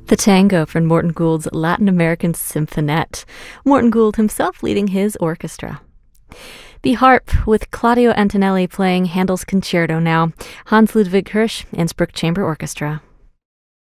The tango from Morton Gould's Latin American Symphonette, Morton Gould himself leading his orchestra. The harp with Claudio Antonelli playing Handel's Concerto now, Hans Ludwig Hirsch, Innsbruck Chamber Orchestra.